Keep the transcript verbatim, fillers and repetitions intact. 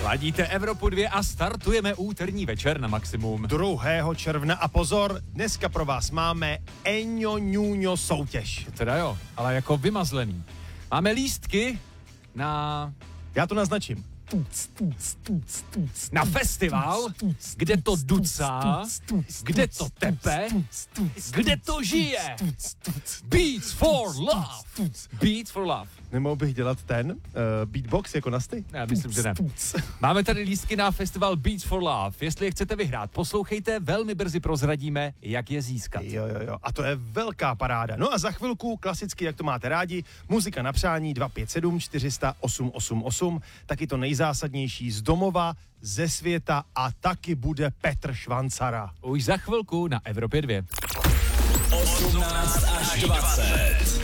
Ladíte Evropu dva a startujeme úterní večer na maximum. druhého června a pozor, dneska pro vás máme Eňo Ňuňo soutěž. Teda jo, ale jako vymazlený. Máme lístky na... Já to naznačím. Na festival, kde to ducá, kde to tepe, kde to žije. Beats for love. Beats for love. Nemohl bych dělat ten uh, beatbox jako nasty? Já myslím, že ne. Máme tady lístky na festival Beats for Love. Jestli je chcete vyhrát, poslouchejte, velmi brzy prozradíme, jak je získat. Jo, jo, jo. A to je velká paráda. No a za chvilku, klasicky, jak to máte rádi, muzika na přání dva pět sedm čtyři sta osm osm osm, taky to nejzásadnější z domova, ze světa a taky bude Petr Švancara. Už za chvilku na Evropě dva. osmnáct až dvacet.